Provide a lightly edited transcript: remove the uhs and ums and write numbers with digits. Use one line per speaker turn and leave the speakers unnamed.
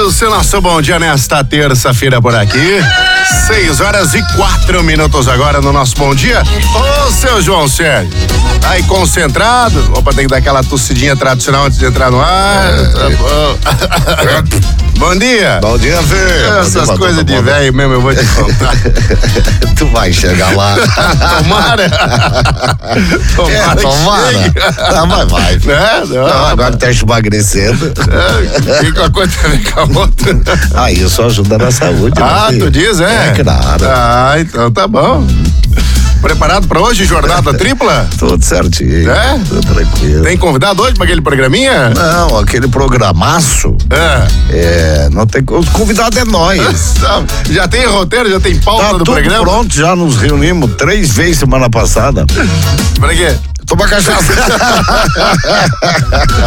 O seu nosso bom dia nesta terça-feira por aqui. 6h04 agora no nosso bom dia. Ô, seu João Sérgio, tá aí concentrado? Opa, tem que dar aquela tossidinha tradicional antes de entrar no ar. Tá bom. Bom dia.
Bom dia, Fê.
Essas coisas de velho mesmo, eu vou te contar.
Tu vai chegar lá.
Tomara. Tomara.
Tomara. Não, mas vai.
Não,
agora tá emagrecendo.
E com a coisa tem a ver com a outra.
Isso ajuda na saúde.
Ah, tu diz, é?
É claro.
Então tá bom. Preparado pra hoje, jornada tripla?
Tudo certinho.
É?
Tudo tranquilo.
Tem convidado hoje pra aquele programinha?
Não, aquele programaço. Não tem. O convidado é nós.
Já tem roteiro, já tem pauta
Tá
do
tudo
programa?
pronto, já nos reunimos 3 vezes semana passada.
Pra quê?
Toma cachaça.